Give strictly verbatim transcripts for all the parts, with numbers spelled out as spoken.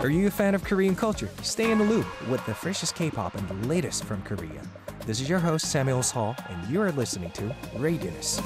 Are you a fan of Korean culture? Stay in the loop with the freshest K-pop and the latest from Korea. This is your host, Samuel Hall, and you are listening to Radius.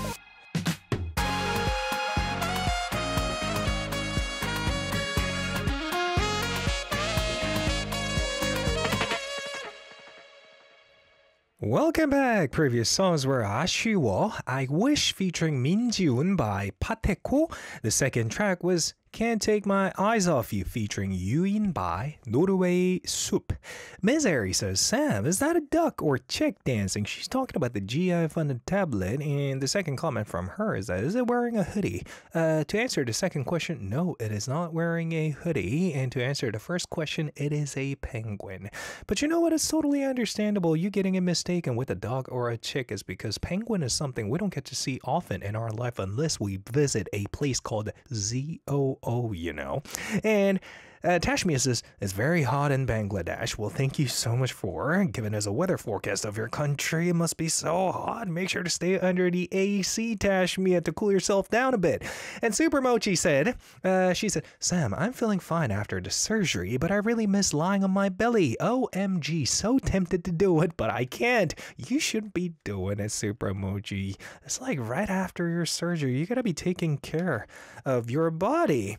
Welcome back! Previous songs were 아쉬워, I Wish featuring Min Ji-woon by Pateco. The second track was Can't Take My Eyes Off You featuring Yoon by Norway Soup. Miz Airy says, Sam, is that a duck or chick dancing? She's talking about the GIF on the tablet, and the second comment from her is that, is it wearing a hoodie? Uh, to answer the second question, no, it is not wearing a hoodie. And to answer the first question, it is a penguin. But you know what? It's totally understandable. You getting it mistaken with a dog or a chick is because penguin is something we don't get to see often in our life unless we visit a place called Z O Oh, you know. And uh, Tashmia says, it's very hot in Bangladesh. Well, thank you so much for giving us a weather forecast of your country. It must be so hot. Make sure to stay under the A C, Tashmia, to cool yourself down a bit. And Super Mochi said, uh, she said, Sam, I'm feeling fine after the surgery, but I really miss lying on my belly. O M G, so tempted to do it, but I can't. You shouldn't be doing it, Super Mochi. It's like right after your surgery, you gotta be taking care of your body.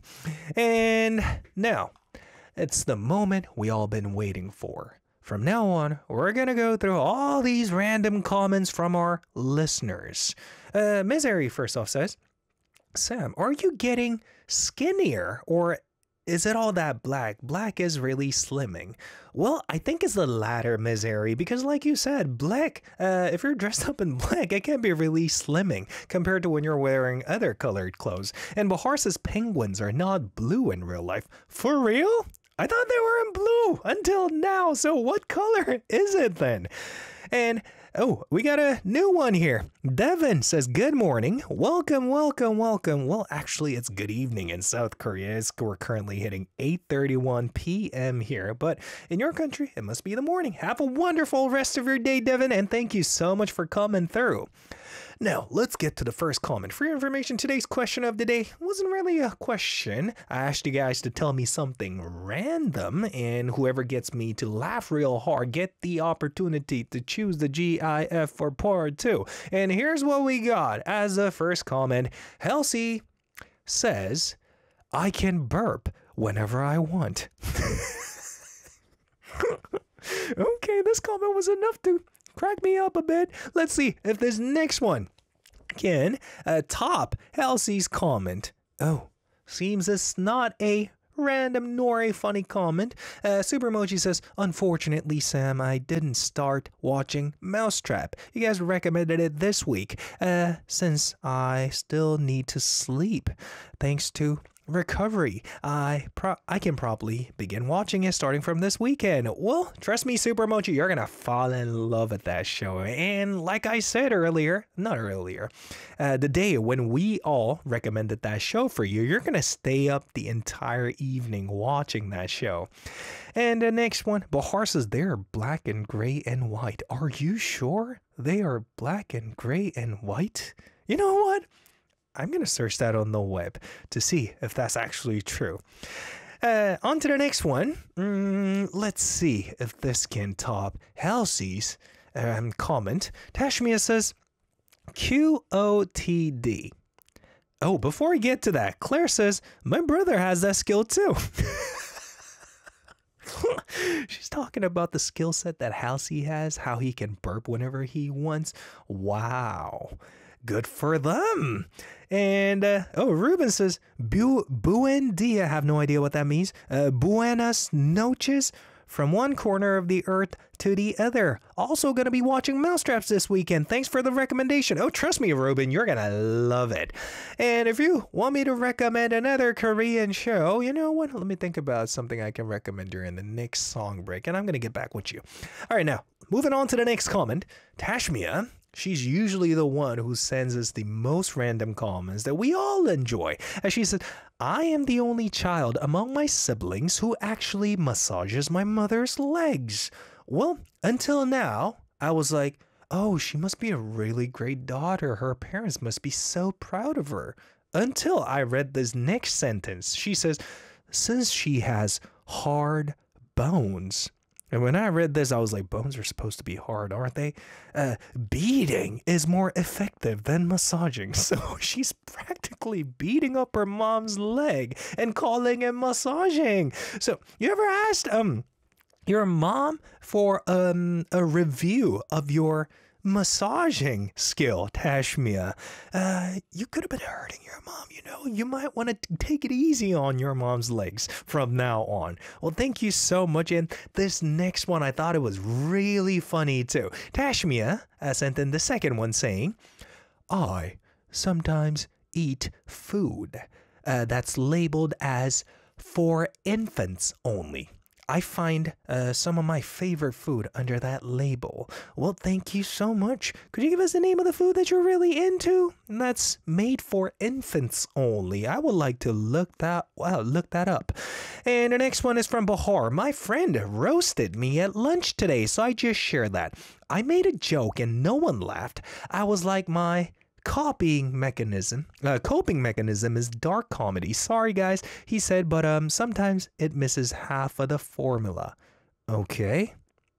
And now, it's the moment we all been waiting for. From now on, we're gonna go through all these random comments from our listeners. Uh, Miz Airy first off says, Sam, are you getting skinnier or is it all that black? Black is really slimming. Well, I think it's the latter, Miz Airy, because like you said, black, uh, if you're dressed up in black, it can be really slimming compared to when you're wearing other colored clothes. And Bahar says penguins are not blue in real life. For real? I thought they were in blue until now. So what color is it then? And oh, we got a new one here. Devin says, good morning. Welcome, welcome, welcome. Well, actually, it's good evening in South Korea. It's, we're currently hitting eight thirty-one p m here, but in your country, it must be the morning. Have a wonderful rest of your day, Devin, and thank you so much for coming through. Now, let's get to the first comment. For your information, today's question of the day wasn't really a question. I asked you guys to tell me something random, and whoever gets me to laugh real hard get the opportunity to choose the GIF for part two. And here's what we got as a first comment. Halsey says, I can burp whenever I want. Okay, this comment was enough to crack me up a bit. Let's see if this next one can uh, top Halsey's comment. Oh, seems it's not a random nor a funny comment. Uh, Super Mochi says, unfortunately, Sam, I didn't start watching Mousetrap. You guys recommended it this week, uh, since I still need to sleep. Thanks to recovery, I pro I can probably begin watching it starting from this weekend. Well, trust me, Super Mochi, you're gonna fall in love with that show. And like I said earlier, not earlier, uh, the day when we all recommended that show for you, you're gonna stay up the entire evening watching that show. And the next one, Bahar says they're black and gray and white. Are you sure they are black and gray and white? You know what? I'm going to search that on the web to see if that's actually true. Uh, on to the next one. Mm, let's see if this can top Halsey's um, comment. Tashmia says, Q O T D. Oh, before we get to that, Claire says, my brother has that skill too. She's talking about the skill set that Halsey has, how he can burp whenever he wants. Wow. Good for them. And, uh, oh, Ruben says, Bu buen dia. I have no idea what that means. Uh, buenas noches. From one corner of the earth to the other. Also going to be watching Mousetraps this weekend. Thanks for the recommendation. Oh, trust me, Ruben, you're going to love it. And if you want me to recommend another Korean show, you know what? Let me think about something I can recommend during the next song break, and I'm going to get back with you. All right, now, moving on to the next comment. Tashmia, she's usually the one who sends us the most random comments that we all enjoy. As she said, I am the only child among my siblings who actually massages my mother's legs. Well, until now, I was like, oh, she must be a really great daughter. Her parents must be so proud of her. Until I read this next sentence. She says, since she has hard bones. And when I read this, I was like, bones are supposed to be hard, aren't they? Uh, beating is more effective than massaging. So she's practically beating up her mom's leg and calling it massaging. So you ever asked um your mom for um a review of your massaging skill, Tashmia? Uh, you could have been hurting your mom, you know? You might want to take it easy on your mom's legs from now on. Well, thank you so much. And this next one, I thought it was really funny too. Tashmia uh, sent in the second one saying, I sometimes eat food uh, that's labeled as for infants only. I find uh, some of my favorite food under that label. Well, thank you so much. Could you give us the name of the food that you're really into? That's made for infants only. I would like to look that well, look that up. And the next one is from Bahar. My friend roasted me at lunch today, so I just shared that. I made a joke and no one laughed. I was like, my copying mechanism, uh, coping mechanism is dark comedy. Sorry, guys, he said, but um, sometimes it misses half of the formula. Okay.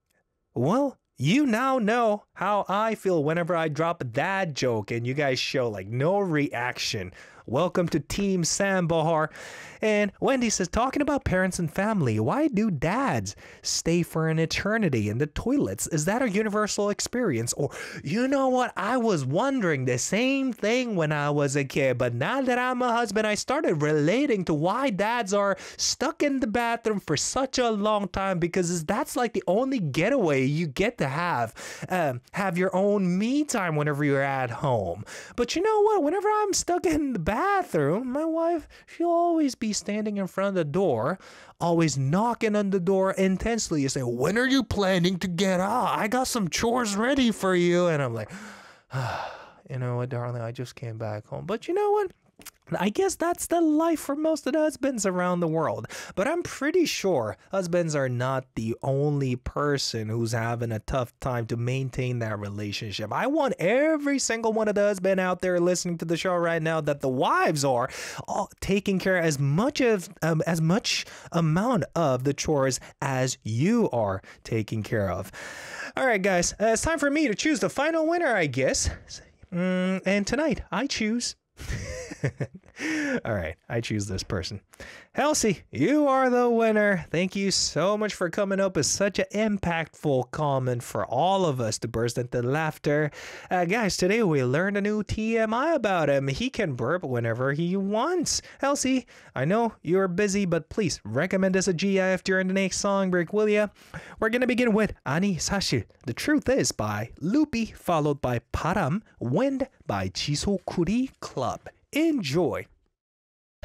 Well, you now know how I feel whenever I drop a dad joke and you guys show like no reaction. Welcome to Team Sam Bahar. And Wendy says, talking about parents and family, why do dads stay for an eternity in the toilets? Is that a universal experience? Or, you know what? I was wondering the same thing when I was a kid, but now that I'm a husband, I started relating to why dads are stuck in the bathroom for such a long time, because that's like the only getaway you get to have. Um, have your own me time whenever you're at home. But you know what? Whenever I'm stuck in the bathroom, my wife, she'll always be standing in front of the door, always knocking on the door intensely. You say, when are you planning to get out? I got some chores ready for you. And I'm like, ah, you know what, darling, I just came back home. But you know what? I guess that's the life for most of the husbands around the world. But I'm pretty sure husbands are not the only person who's having a tough time to maintain that relationship. I want every single one of the husbands out there listening to the show right now that the wives are all taking care as much of um, as much amount of the chores as you are taking care of. All right, guys, uh, it's time for me to choose the final winner, I guess. Mm, and tonight I choose. All right, I choose this person. Halsey, you are the winner. Thank you so much for coming up with such an impactful comment for all of us to burst into laughter. Uh, guys, today we learned a new T M I about him. He can burp whenever he wants. Halsey, I know you're busy, but please recommend us a G I F during the next song break, will ya? We're going to begin with Ani Sashi, The Truth Is by Loopy, followed by Param, Wind by Chisokuri Club. Enjoy.